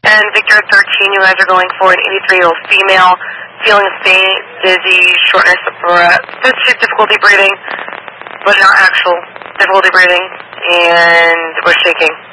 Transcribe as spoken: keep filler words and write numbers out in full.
And Victor thirteen, you guys are going for an eighty-three-year-old female, feeling faint, dizzy, shortness of breath, difficulty breathing, but not actual difficulty breathing, and we're shaking.